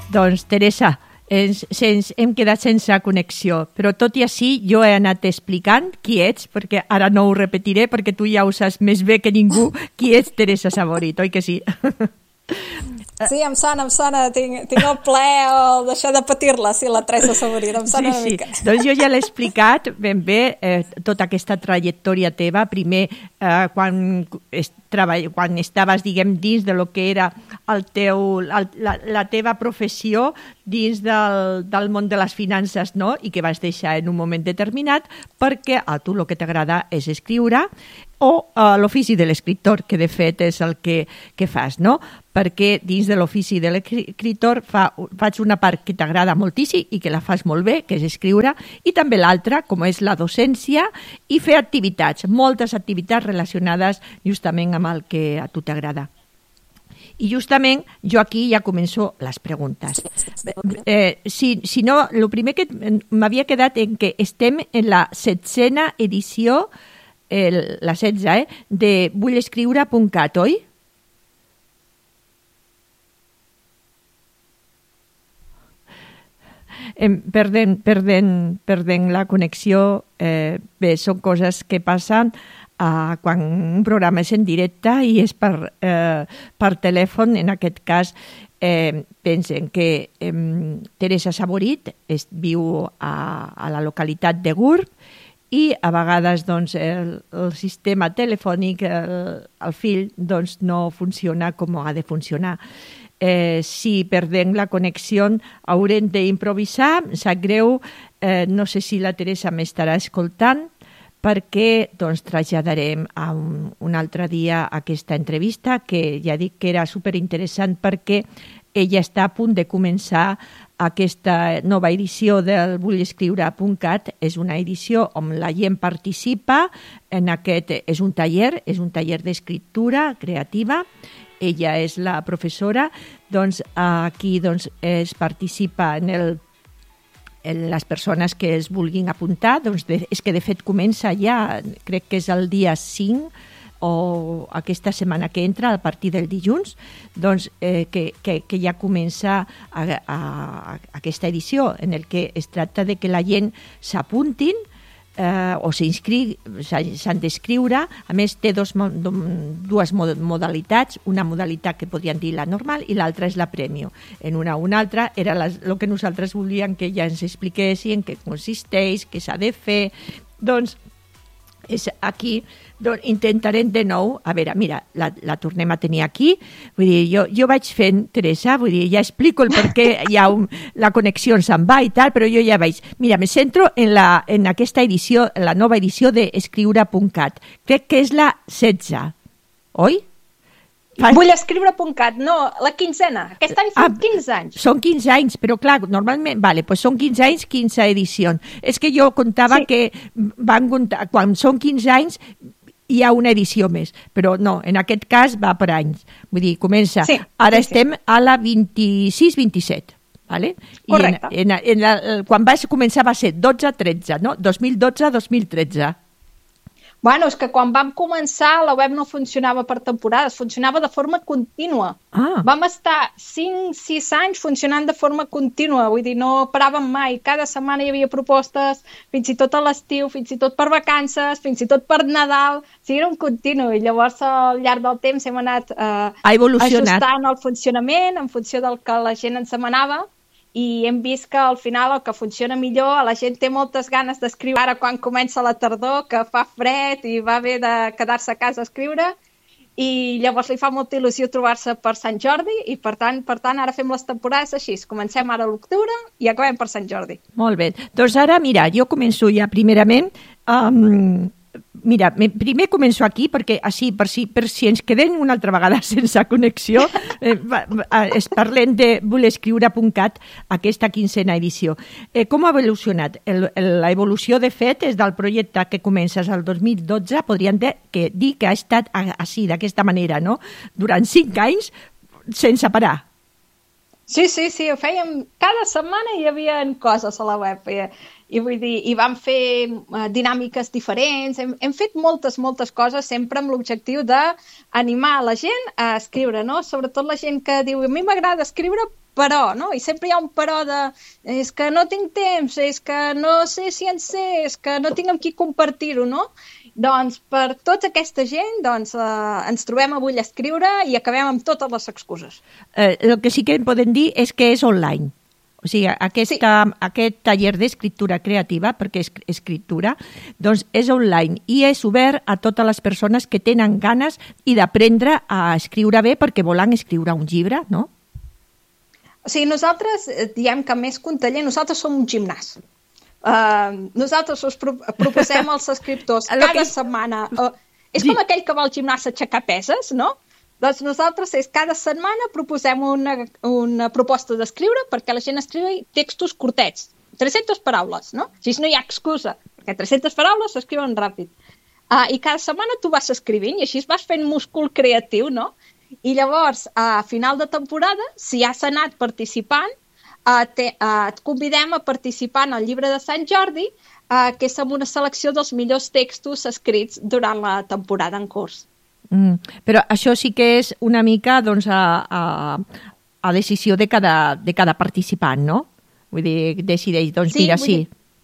Doncs, Teresa, hem quedat sense connexió, però tot i així jo he anat explicant qui ets, perquè ara no ho repetiré, perquè tu ja ho saps més bé que ningú qui ets Teresa Saborit, oi que sí? Sí, em sona, tinc el plaer d'això de patir-la, sí, la Teresa Saborit, em sona una mica. Doncs jo ja l'he explicat ben bé, tota aquesta trajectòria teva, primer quan estaves, diguem, dins de lo que era la teva professió dins del món de les finances, no? I que vas deixar en un moment determinat perquè a tu el que t'agrada és escriure, o l'ofici de l'escriptor, que de fet és el que fas, no? Perquè dins de l'ofici de l'escriptor faig una part que t'agrada moltíssim i que la fas molt bé, que és escriure, i també l'altra, com és la docència, i fer activitats, moltes activitats relacionades justament amb el que a tu t'agrada. I justament jo aquí ja començo les preguntes. Si no, el primer que m'havia quedat en que estem en la 16a edició, la 16, de vullescriure.cat, oi? Perdent la connexió. Bé, són coses que passen quan un programa és en directe i és per telèfon. En aquest cas, pensen que Teresa Saborit viu a la localitat de Gurb, i a vegades doncs, el sistema telefònic, el fil, doncs, no funciona com ha de funcionar. Si perdem la connexió haurem d'improvisar, em sap greu, no sé si la Teresa m'estarà escoltant, perquè doncs, traslladarem a un altre dia aquesta entrevista, que ja dic que era superinteressant perquè ella està a punt de començar aquesta nova edició del vullescriure.cat. És una edició on la gent participa, és un taller d'escriptura creativa. Ella és la professora, doncs aquí doncs, es participa en les persones que es vulguin apuntar. Doncs és que de fet comença ja, crec que és el dia 5, o aquesta setmana que entra, a partir del dilluns, doncs, que ja comença aquesta edició, en el que es tracta de que la gent s'apuntin o s'han d'inscriure. A més, té dues modalitats, una modalitat que podríem dir la normal i l'altra és la premium. En una altra era el que nosaltres volíem que ja ens expliquessin, què consisteix, què s'ha de fer. Doncs aquí intentarem de nou, a veure, mira, la tornem a tenir aquí, vull dir, jo vaig fent, Teresa, vull dir, ja explico el per què la connexió se'n va i tal, però jo ja vaig, mira, me centro en aquesta edició, la nova edició d'escriure.cat, crec que és la 16, oi? Vullescriure.cat, no, la 15ena. Aquest any són 15 anys. Són 15 anys, però clar, normalment, doncs són 15 anys, 15 edicions. És que jo comptava que quan són 15 anys hi ha una edició més, però no, en aquest cas va per anys. Vull dir, comença. Sí, ara estem a la 26-27. Vale? Correcte. Quan vas començar va ser 12-13, no? 2012-2013. Bueno, és que quan vam començar la web no funcionava per temporades, funcionava de forma contínua. Vam estar 5-6 anys funcionant de forma contínua, vull dir, no paràvem mai. Cada setmana hi havia propostes, fins i tot a l'estiu, fins i tot per vacances, fins i tot per Nadal. O sigui, era un continu, i llavors al llarg del temps hem anat ajustant el funcionament en funció del que la gent ens demanava. I hem vist que al final el que funciona millor, la gent té moltes ganes d'escriure ara quan comença la tardor, que fa fred i va bé de quedar-se a casa a escriure, i llavors li fa molta il·lusió trobar-se per Sant Jordi, i per tant ara fem les temporades així, comencem ara a l'octubre i acabem per Sant Jordi. Molt bé, doncs ara mira, jo començo ja primerament mira, primer començo aquí perquè així, per si ens quedem una altra vegada sense connexió, parlem de vullescriure.cat, aquesta 15ena edició. Com ha evolucionat? L'evolució, de fet, és del projecte que comences el 2012, podríem dir que ha estat així, d'aquesta manera, no? Durant 5 anys, sense parar. Sí, ho fèiem. Cada setmana hi havia coses a la web. I vull dir, i vam fer dinàmiques diferents. Hem fet moltes coses, sempre amb l'objectiu d'animar la gent a escriure, no? Sobretot la gent que diu, a mi m'agrada escriure, però, no? I sempre hi ha un però de és que no tinc temps, és que no sé si en sé, és que no tinc amb qui compartir-ho, no? Doncs per tota aquesta gent ens trobem avui a escriure i acabem amb totes les excuses. El que sí que podem dir és que és online. O sigui, aquest taller d'escriptura creativa, perquè és escriptura, doncs és online i és obert a totes les persones que tenen ganes i d'aprendre a escriure bé perquè volen escriure un llibre, no? O sigui, nosaltres diem que més que un taller, nosaltres som un gimnàs. Nosaltres us proposem als escriptors cada setmana. És com aquell que va al gimnàs a aixecar peses, no? Doncs nosaltres cada setmana proposem una proposta d'escriure perquè la gent escriu textos curtets, 300 paraules, no? Així no hi ha excusa, perquè 300 paraules s'escriuen ràpid. I cada setmana tu vas escrivint i així vas fent múscul creatiu, no? I llavors, a final de temporada, si has anat participant, et convidem a participar en el llibre de Sant Jordi, que és amb una selecció dels millors textos escrits durant la temporada en curs. Però això sí que és una mica doncs, a decisió de cada participant, no? Vull dir, decideix, doncs mira, sí.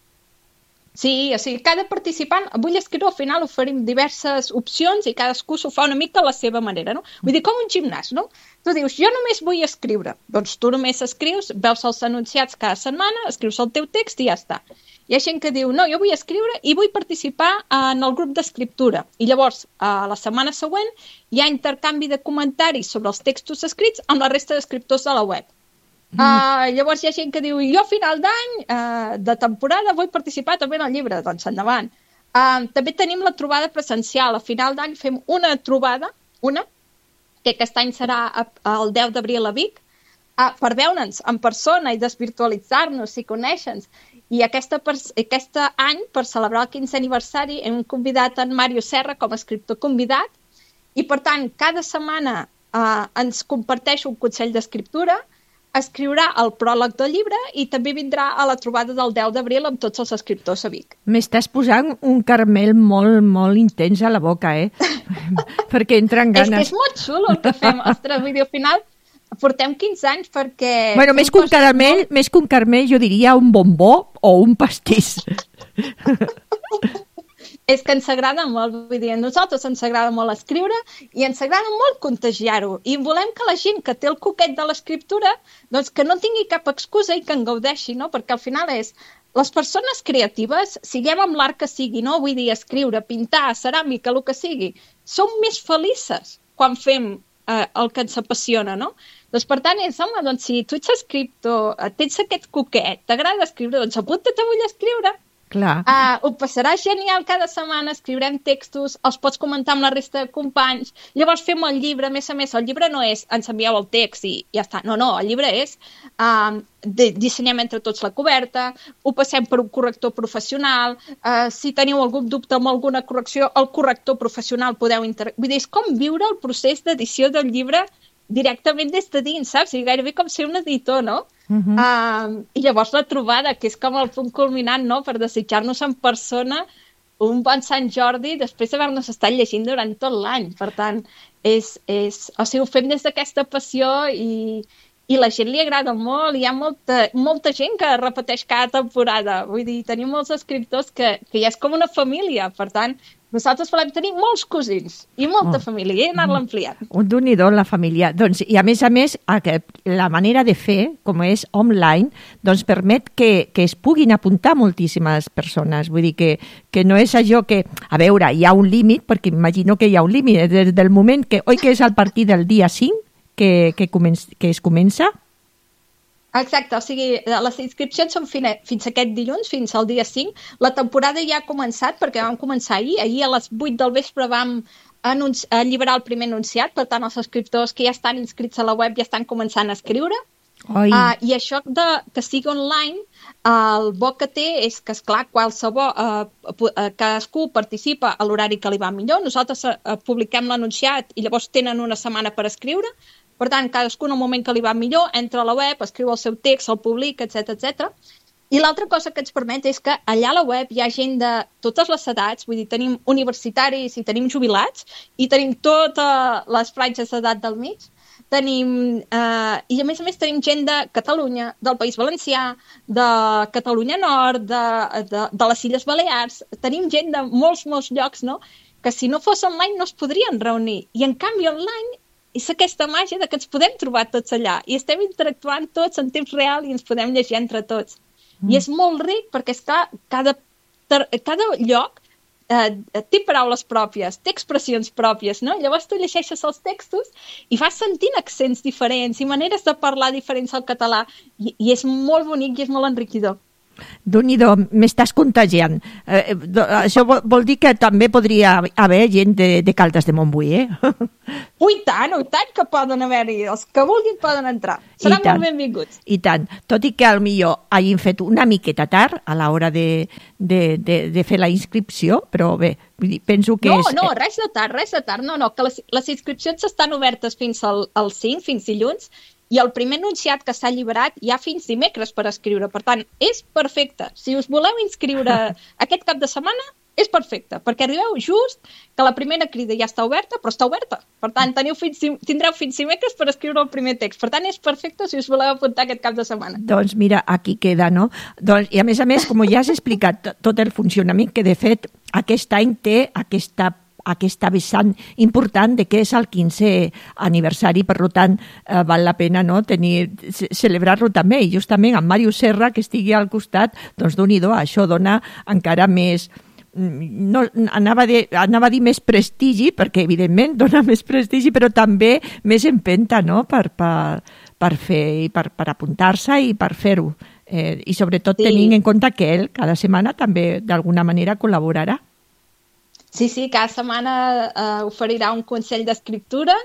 Sí, o sigui, cada participant, vull escriure, al final oferim diverses opcions i cadascú s'ho fa una mica a la seva manera, no? Vull dir, com un gimnàs, no? Tu dius, jo només vull escriure. Doncs tu només escrius, veus els anunciats cada setmana, escrius el teu text i ja està. Hi ha gent que diu, no, jo vull escriure i vull participar en el grup d'escriptura. I llavors, la setmana següent, hi ha intercanvi de comentaris sobre els textos escrits amb la resta d'escriptors de la web. Llavors hi ha gent que diu, jo a final d'any, de temporada, vull participar també en el llibre. Doncs endavant. També tenim la trobada presencial. A final d'any fem una trobada, que aquest any serà el 10 d'abril a Vic, per veure'ns en persona i desvirtualitzar-nos i conèixer-nos. I aquest any, per celebrar el 15è aniversari, hem convidat en Mario Serra com a escriptor convidat i, per tant, cada setmana ens comparteix un consell d'escriptura, escriurà el pròleg del llibre i també vindrà a la trobada del 10 d'abril amb tots els escriptors a Vic. M'estàs posant un caramel molt, molt intens a la boca, perquè entren ganes. És que és molt xulo el que fem. Ostres, vull dir, al final portem 15 anys perquè... Bueno, més que un caramel, jo diria un bombó o un pastís. És que ens agrada molt, vull dir, a nosaltres ens agrada molt escriure i ens agrada molt contagiar-ho. I volem que la gent que té el coquet de l'escriptura, doncs que no tingui cap excusa i que en gaudeixi, no? Perquè al final les persones creatives, siguem amb l'art que sigui, no? Vull dir, escriure, pintar, ceràmica, el que sigui, som més felices quan fem el que ens apassiona, no? Doncs, per tant, doncs, si tu ets escriptor, tens aquest coquet, t'agrada escriure, doncs apunta't avui a escriure. Clar. Ho passaràs genial cada setmana, escriurem textos, els pots comentar amb la resta de companys, llavors fem el llibre, a més, el llibre no és ens envieu el text i ja està, no, el llibre és dissenyem entre tots la coberta, ho passem per un corrector professional, si teniu algun dubte amb alguna correcció, el corrector professional podeu vull dir, és com viure el procés d'edició del llibre directament des de dins, saps? I gairebé com ser un editor, no? I llavors la trobada, que és com el punt culminant, no?, per desitjar-nos en persona un bon Sant Jordi després d'haver-nos estat llegint durant tot l'any. Per tant, o sigui, ho fem des d'aquesta passió i la gent li agrada molt. Hi ha molta gent que repeteix cada temporada. Vull dir, tenim molts escriptors que ja és com una família. Per tant, nosaltres volem tenir molts cosins i molta família i anar-la ampliant. Déu-n'hi-do, la família. Doncs, i a més, la manera de fer, com és online, doncs permet que es puguin apuntar moltíssimes persones. Vull dir que no és allò que... A veure, hi ha un límit, perquè imagino que hi ha un límit. Des del moment que és a partir del dia 5 que es comença? Exacte, o sigui, les inscripcions són fins aquest dilluns, fins al dia 5. La temporada ja ha començat perquè vam començar ahir. Ahir a les 8 del vespre vam alliberar el primer anunciat, per tant els escriptors que ja estan inscrits a la web ja estan començant a escriure. I això que sigui online, el bo que té és que, esclar, cadascú participa a l'horari que li va millor. Nosaltres publiquem l'anunciat i llavors tenen una setmana per escriure. Per tant, cadascú en el moment que li va millor entra a la web, escriu el seu text, el publica, etc. I l'altra cosa que ens permet és que allà a la web hi ha gent de totes les edats, vull dir, tenim universitaris i tenim jubilats i tenim totes les franges d'edat del mig. tenim, i a més tenim gent de Catalunya, del País Valencià, de Catalunya Nord, de les Illes Balears, tenim gent de molts llocs, no?, que si no fos online no es podrien reunir. I en canvi online és aquesta màgia de que ens podem trobar tots allà i estem interactuant tots en temps real i ens podem llegir entre tots. I és molt ric perquè, esclar, cada lloc té paraules pròpies, té expressions pròpies, no? Llavors tu llegeixes els textos i vas sentint accents diferents i maneres de parlar diferents al català i és molt bonic i és molt enriquidor. Déu-n'hi-do, m'estàs contagiant. Això vol dir que també podria haver gent de Caldes de Montbui, Ui, tant, que poden haver-hi. Els que vulguin poden entrar. Seran molt benvinguts. I tant. Tot i que potser hagin fet una miqueta tard a l'hora de fer la inscripció, però bé, penso que és... No, res de tard. No, que les inscripcions estan obertes fins al 5, fins dilluns, i el primer enunciat que s'ha alliberat hi ha fins dimecres per escriure. Per tant, és perfecte. Si us voleu inscriure aquest cap de setmana, és perfecte, perquè arribeu just que la primera crida ja està oberta, però està oberta. Per tant, tindreu fins dimecres per escriure el primer text. Per tant, és perfecte si us voleu apuntar aquest cap de setmana. Doncs mira, aquí queda, no? I a més, com ja has explicat tot el funcionament, que de fet aquest any té aquesta vessant important de que és el 15è aniversari, per tant, val la pena, no, celebrar-lo també. I justament amb Màrius Serra, que estigui al costat, doncs déu-n'hi-do, això dona encara més... No, anava a dir més prestigi, perquè evidentment dona més prestigi, però també més empenta, no?, per fer i per apuntar-se i per fer-ho. I sobretot tenint en compte que ell cada setmana també d'alguna manera col·laborarà. Sí, cada setmana oferirà un consell d'escriptura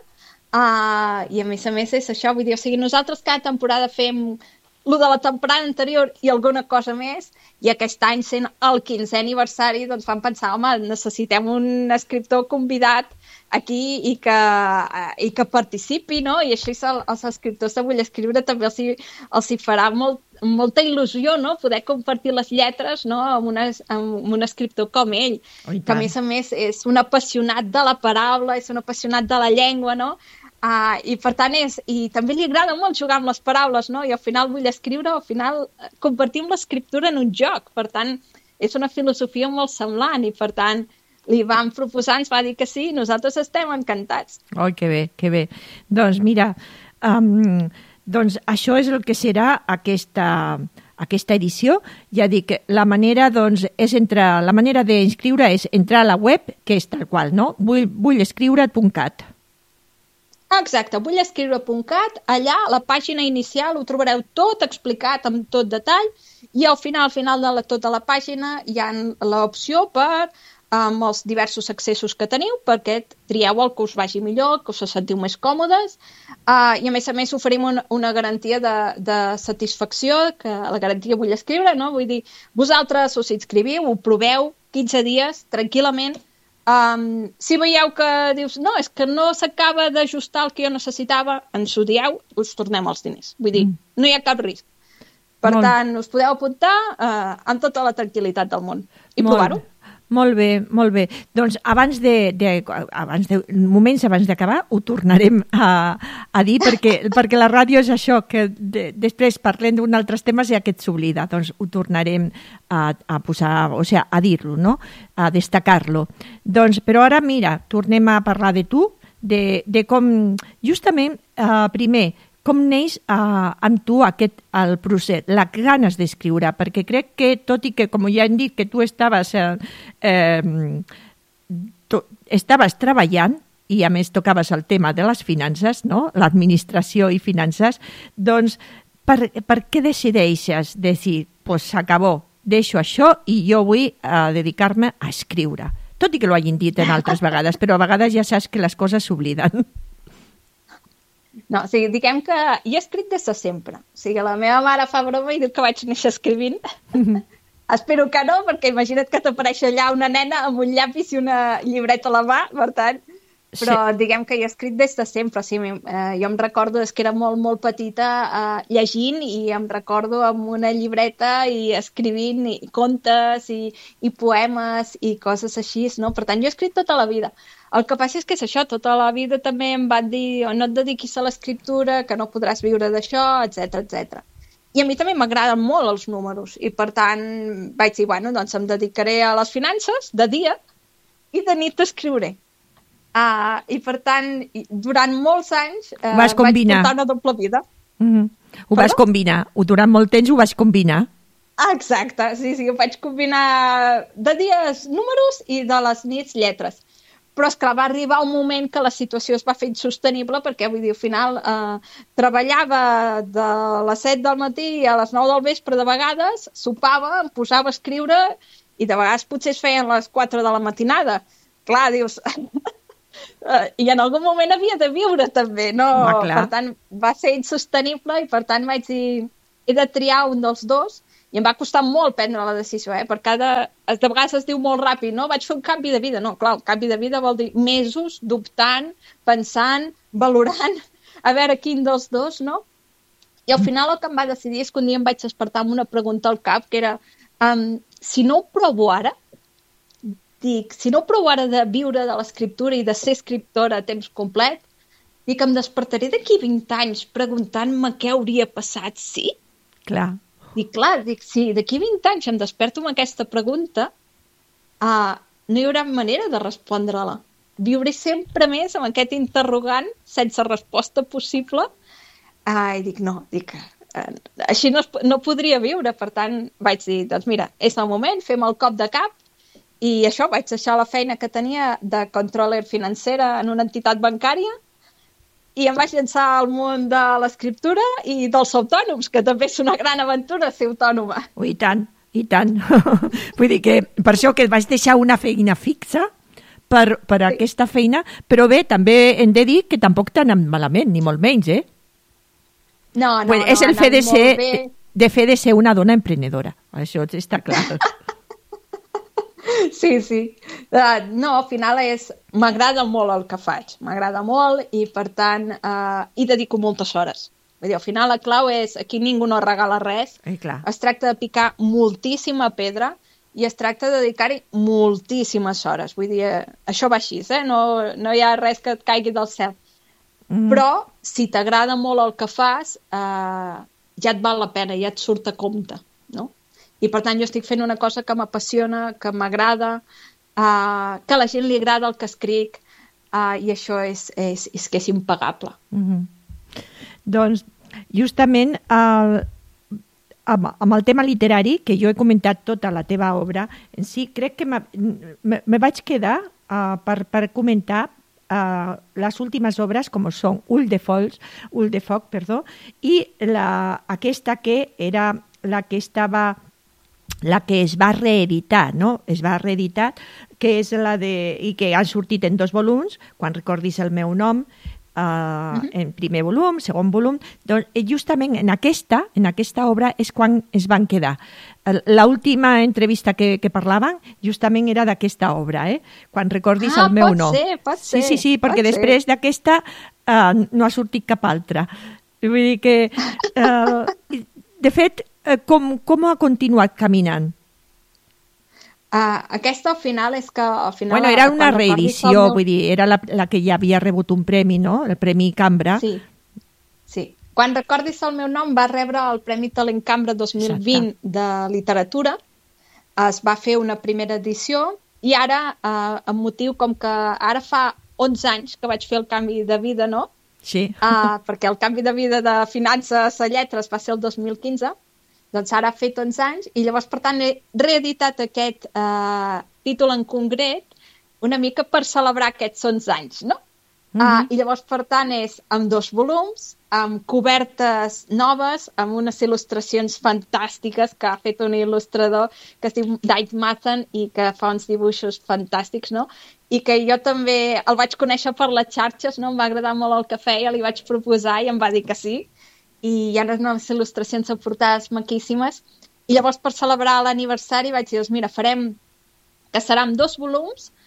i a més és això, vull dir, o sigui, nosaltres cada temporada fem el de la temporada anterior i alguna cosa més, i aquest any sent el 15è aniversari, doncs vam pensar, home, necessitem un escriptor convidat aquí i que participi, no? I així els escriptors de Vull Escriure també els hi farà molta il·lusió, no?, poder compartir les lletres, no?, amb un escriptor com ell, que a més és un apassionat de la paraula, és un apassionat de la llengua, no?, i per tant i també li agrada molt jugar amb les paraules, no?, i al final Vull Escriure, al final convertim l'escriptura en un joc, per tant és una filosofia molt semblant i per tant li vam proposar, ens va dir que sí, nosaltres estem encantats. Oh, que bé. Doncs mira, doncs això és el que serà aquesta edició. Ja dic, la manera d'inscriure és entrar a la web, que és tal qual, no? vullescriure.cat. Exacte, vullescriure.cat, allà a la pàgina inicial ho trobareu tot explicat amb tot detall i al final de tota la pàgina hi ha l'opció per amb els diversos accessos que teniu perquè trieu el que us vagi millor, que us sentiu més còmodes i a més oferim una garantia de satisfacció, que la garantia Vull Escriure, no? Vull dir, vosaltres us inscriviu, ho proveu 15 dies tranquil·lament. Si veieu que dius no, és que no s'acaba d'ajustar el que jo necessitava, ens ho dieu, us tornem els diners. Vull dir, no hi ha cap risc. Per tant, us podeu apuntar amb tota la tranquil·litat del món i provar-ho. Molt bé. Doncs moments abans d'acabar ho tornarem a dir perquè la ràdio és això, que després parlem d'un altres temes i aquest s'oblida. Doncs ho tornarem a posar, o sigui, a dir-lo, no? A destacar-lo. Doncs, però ara, mira, tornem a parlar de tu, de com, justament, primer, com neix amb tu el procés, les ganes d'escriure? Perquè crec que, tot i que, com ja hem dit, que tu estaves treballant i a més tocaves el tema de les finances, no? L'administració i finances, doncs per què decideixes dir, pues s'acabó, deixo això i jo vull dedicar-me a escriure? Tot i que ho hagin dit en altres vegades, però a vegades ja saps que les coses s'obliden. No, o sigui, diguem que jo he escrit des de sempre. O sigui, la meva mare fa broma i diu que vaig néixer escrivint. Espero que no, perquè imagina't que t'apareix allà una nena amb un llapis i una llibreta a la mà, per tant, Però diguem que he escrit des de sempre. Jo em recordo des que era molt, molt petita llegint i em recordo amb una llibreta i escrivint contes i poemes i coses així, no? Per tant, jo he escrit tota la vida. El que passa és que és això, tota la vida també em van dir no et dediquis a l'escriptura, que no podràs viure d'això, etc etc. I a mi també m'agraden molt els números i per tant vaig dir, bueno, doncs em dedicaré a les finances de dia i de nit escriuré. I per tant, durant molts anys vaig portar una doble vida. Ho vas combinar, durant molt temps ho vas combinar. Exacte, sí, ho vaig combinar de dies números i de les nits lletres. Però esclar, va arribar un moment que la situació es va fer insostenible perquè, vull dir, al final treballava de les 7 del matí a les 9 del vespre de vegades, sopava, em posava a escriure i de vegades potser es feien les 4 de la matinada. Clar, dius... I en algun moment havia de viure també, no? Per tant, va ser insostenible i per tant vaig dir, he de triar un dels dos i em va costar molt prendre la decisió, de vegades es diu molt ràpid, no? Vaig fer un canvi de vida, no, clar, un canvi de vida vol dir mesos dubtant, pensant, valorant, a veure quin dels dos, no? I al final el que em va decidir és que un dia em vaig despertar amb una pregunta al cap, que era, si no ho provo ara, dic, si no provo ara de viure de l'escriptura i de ser escriptora a temps complet, dic, em despertaré d'aquí 20 anys preguntant-me què hauria passat, sí? Clar. Dic, si d'aquí 20 anys em desperto amb aquesta pregunta, no hi haurà manera de respondre-la. Viuré sempre més amb aquest interrogant sense resposta possible. I dic, així no podria viure. Per tant, vaig dir, doncs mira, és el moment, fem el cop de cap. I això, vaig deixar la feina que tenia de controller financera en una entitat bancària i em vaig llançar al món de l'escriptura i dels autònoms, que també és una gran aventura ser autònoma. I tant, i tant. Vull dir que per això que vaig deixar una feina fixa per aquesta feina, però bé, també hem de dir que tampoc t'ha anat malament, ni molt menys, eh? No, és el fet de ser una dona emprenedora, això està clar. Sí. No, al final m'agrada molt el que faig, m'agrada molt i per tant hi dedico moltes hores. Vull dir, al final la clau és, aquí ningú no regala res, es tracta de picar moltíssima pedra i es tracta de dedicar-hi moltíssimes hores. Vull dir, això va així, no hi ha res que et caigui del cel. Però si t'agrada molt el que fas, ja et val la pena, ja et surt a compte, no? I per tant jo estic fent una cosa que m'apassiona, que m'agrada, que a la gent li agrada el que escric i això és que és impagable. Doncs justament amb el tema literari, que jo he comentat tota la teva obra, en si crec que me vaig quedar per comentar les últimes obres, com són Ull de Foc, i aquesta que era la que es va reeditar, no? Es va reeditar, que és i que han sortit en 2 volums, Quan recordis el meu nom, en primer volum, segon volum. Doncs justament en aquesta obra és quan es van quedar. L'última entrevista que parlaven justament era d'aquesta obra, Quan recordis el meu nom. Pot ser. Sí, perquè després d'aquesta no ha sortit cap altra. Vull dir que, de fet, com ha continuat caminant? Aquesta al final és que... Bueno, era una reedició, vull dir, era la que ja havia rebut un premi, no? El Premi Cambra. Sí. Quan recordis el meu nom va rebre el Premi Talent Cambra 2020 de literatura. Es va fer una primera edició i ara, amb motiu com que ara fa 11 anys que vaig fer el canvi de vida, no? Sí. Perquè el canvi de vida de finances a lletres va ser el 2015, doncs ara ha fet 11 anys i llavors, per tant, he reeditat aquest títol en concret una mica per celebrar aquests 11 anys, no? I llavors, per tant, és amb 2 volums, amb cobertes noves, amb unes il·lustracions fantàstiques que ha fet un il·lustrador que es diu Dave Mathan i que fa uns dibuixos fantàstics, no? I que jo també el vaig conèixer per les xarxes, no? Em va agradar molt el que feia, li vaig proposar i em va dir que sí. I hi ha unes il·lustracions aportades maquíssimes. I llavors, per celebrar l'aniversari, vaig dir, doncs mira, farem que serà amb 2 volums,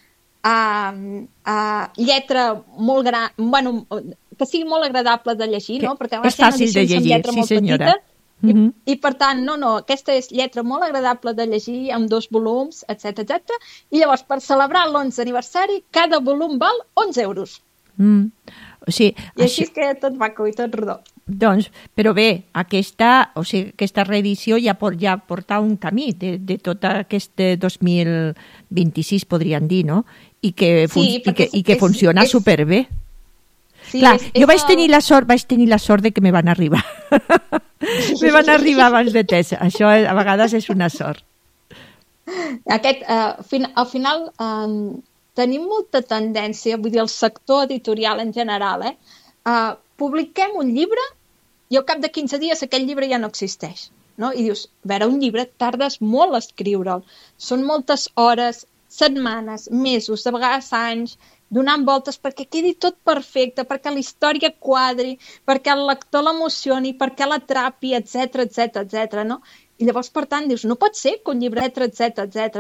lletra molt gran, bueno, que sigui molt agradable de llegir, no? Perquè és fàcil de llegir, sí senyora. I per tant, aquesta és lletra molt agradable de llegir, amb 2 volums, etc. I llavors, per celebrar l'11 aniversari, cada volum val 11 euros. O sigui, I així és que tot maco i tot rodó. Doncs, però bé, aquesta reedició ja porta un camí de tot aquest 2026, podríem dir, no? I que funciona superbé. Sí, clar, jo vaig tenir la sort de que me van arribar. Me van arribar abans de temps. Això a vegades és una sort. Al final tenim molta tendència, vull dir, el sector editorial en general, publiquem un llibre i al cap de 15 dies aquell llibre ja no existeix. No? I dius, a veure, un llibre tardes molt a escriure'l. Són moltes hores, setmanes, mesos, de vegades anys, donant voltes perquè quedi tot perfecte, perquè la història quadri, perquè el lector l'emocioni, perquè l'atrapi, etc, no? I llavors, per tant, dius, no pot ser que un llibre, etc.